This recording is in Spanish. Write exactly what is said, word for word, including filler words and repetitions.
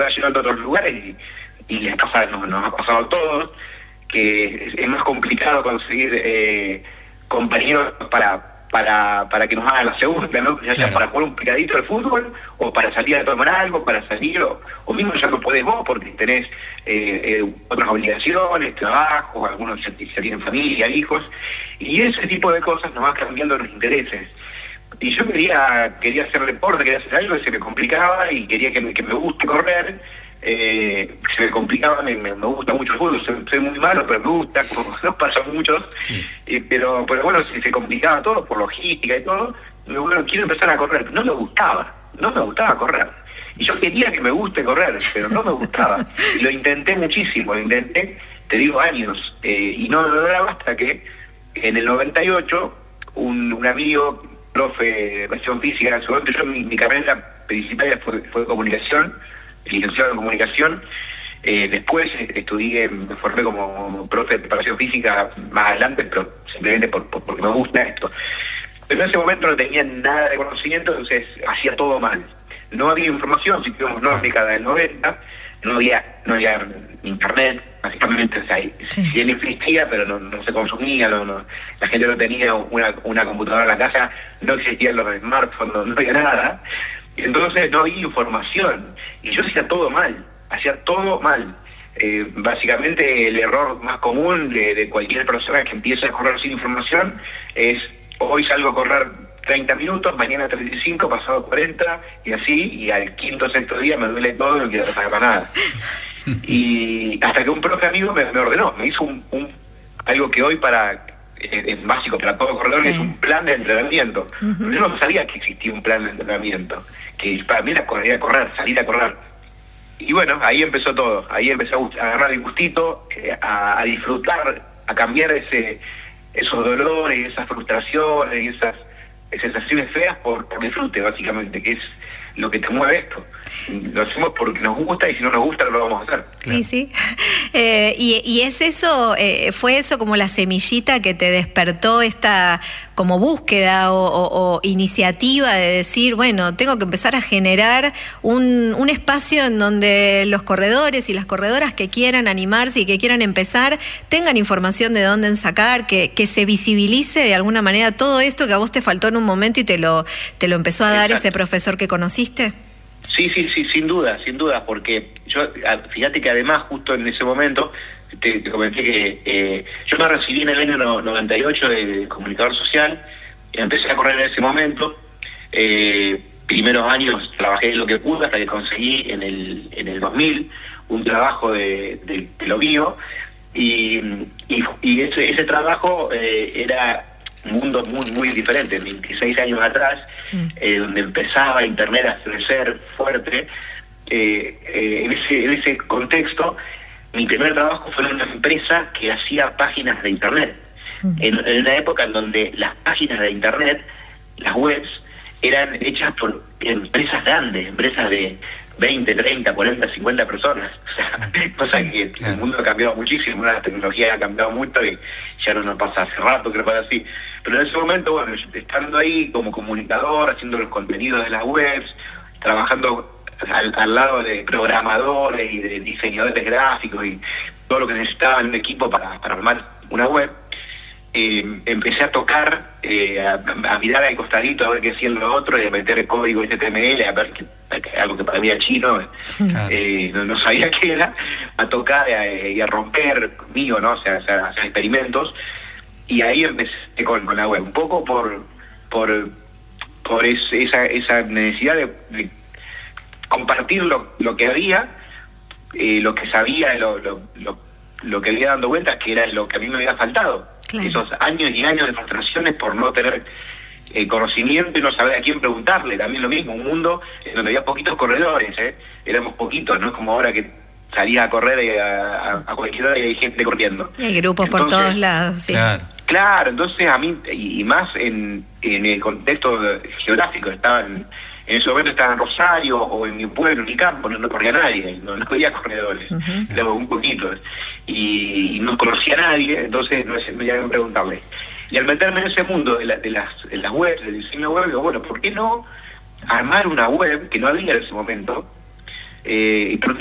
va llevando a otros lugares y, y les pasa, nos, nos ha pasado a todos, que es, es más complicado conseguir eh, compañeros para para para que nos hagan la segunda, ¿no? Ya sea Claro. para jugar un picadito de fútbol, o para salir a tomar algo, para salir, o, o mismo ya no podés vos porque tenés eh, eh, otras obligaciones, trabajo, algunos ya, ya tienen familia, hijos, y ese tipo de cosas nos va cambiando los intereses. Y yo quería quería hacer deporte, quería hacer algo, y se me complicaba, y quería que me, que me guste correr, eh, se me complicaba, me, me, me gusta mucho el fútbol, soy, soy muy malo, pero me gusta, como nos pasa a muchos, Sí. eh, pero, pero bueno, se, se complicaba todo por logística y todo, y bueno, quiero empezar a correr, no me gustaba, no me gustaba correr. Y yo quería que me guste correr, pero no me gustaba. Y lo intenté muchísimo, lo intenté, te digo, años, eh, y no lo lograba hasta que en el noventa y ocho, un, un amigo, profe de educación física, en su momento, yo mi, mi carrera principal fue, fue comunicación, licenciado en comunicación. Eh, después estudié, me formé como profe de preparación física más adelante, pero simplemente por, por, porque me gusta esto. Pero en ese momento no tenía nada de conocimiento, entonces hacía todo mal. No había información, si tuvimos no década del noventa, no había, no había internet, básicamente, o sea, sí. Si bien existía, pero no, no se consumía, no, no, la gente no tenía una, una computadora en la casa, no existían los smartphones, no, no había nada. Entonces no había información, y yo hacía todo mal, hacía todo mal. Eh, básicamente el error más común de, de cualquier persona que empieza a correr sin información es: hoy salgo a correr treinta minutos, mañana treinta y cinco, pasado cuarenta, y así, y al quinto o sexto día me duele todo y no quiero saber para nada. Y hasta que un profe amigo me, me ordenó, me hizo un, un algo que hoy para... es básico para todo corredor, sí. Es un plan de entrenamiento. Uh-huh. Yo no sabía que existía un plan de entrenamiento, que para mí era correr, correr, salir a correr. Y bueno, ahí empezó todo, ahí empecé a agarrar el gustito, eh, a, a disfrutar, a cambiar ese esos dolores, esas frustraciones, esas sensaciones feas por, por disfrute, básicamente, que es lo que te mueve esto. Lo hacemos porque nos gusta, y si no nos gusta no lo vamos a hacer. Claro. Sí, sí. Eh, y, y es eso, eh, fue eso como la semillita que te despertó esta como búsqueda o, o, o iniciativa de decir, bueno, tengo que empezar a generar un, un espacio en donde los corredores y las corredoras que quieran animarse y que quieran empezar tengan información de dónde sacar, que, que se visibilice de alguna manera todo esto que a vos te faltó en un momento y te lo, te lo empezó a dar Exacto. Ese profesor que conociste. Sí, sí, sí, sin duda, sin duda, porque yo, fíjate que además justo en ese momento, te, te comenté que eh, yo me recibí en el año noventa y ocho de comunicador social, y empecé a correr en ese momento. Eh, primeros años trabajé lo que pude hasta que conseguí en el en el dos mil un trabajo de, de, de lo mío, y, y, y ese, ese trabajo eh, era un mundo muy muy diferente, veintiséis años atrás, mm. eh, donde empezaba Internet a crecer fuerte. Eh, eh, en, ese, en ese contexto, mi primer trabajo fue en una empresa que hacía páginas de Internet, mm. en, en una época en donde las páginas de Internet, las webs, eran hechas por empresas grandes, empresas de veinte, treinta, cuarenta, cincuenta personas. O sea, cosa sí, que claro. El mundo ha cambiado muchísimo, la tecnología ha cambiado mucho y ya no nos pasa hace rato que no pasa así. Pero en ese momento, bueno, estando ahí como comunicador, haciendo los contenidos de las webs, trabajando al, al lado de programadores y de diseñadores gráficos y todo lo que necesitaba en un equipo para, para armar una web, Eh, empecé a tocar, eh, a, a mirar al costadito a ver qué hacía lo otro, y a meter el código H T M L, a ver que, algo que para mí era chino, claro. eh, no, no sabía qué era, a tocar eh, y a romper conmigo, ¿no? O sea, o sea, hacer experimentos, y ahí empecé con, con la web, un poco por por por es, esa esa necesidad de, de compartir lo, lo que había, eh, lo que sabía, lo, lo, lo, lo que había dando vueltas, que era lo que a mí me había faltado. Claro. Esos años y años de frustraciones por no tener eh, conocimiento y no saber a quién preguntarle. También lo mismo, un mundo en donde había poquitos corredores, ¿eh? Éramos poquitos, no es como ahora que salías a correr a, a, a cualquier hora y hay gente corriendo. Y hay grupos entonces, por todos lados, sí. Claro, claro, entonces a mí, y, y más en, en el contexto geográfico, estaba en, en ese momento estaba en Rosario o en mi pueblo, en mi campo, no, no corría nadie, no, no había corredores, uh-huh. Éramos un poquito, y, y no conocía a nadie, entonces no me iba a preguntarle. Y al meterme en ese mundo de, la, de, las, de las webs, del diseño web, digo, bueno, ¿por qué no armar una web que no había en ese momento? eh, y